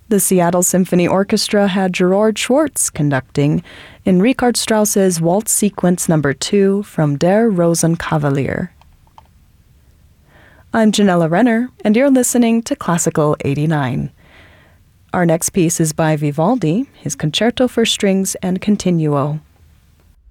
The Seattle Symphony Orchestra had Gerard Schwartz conducting in Richard Strauss's Waltz Sequence No. 2 from Der Rosenkavalier. I'm Janella Renner, and you're listening to Classical 89. Our next piece is by Vivaldi, his Concerto for Strings and Continuo.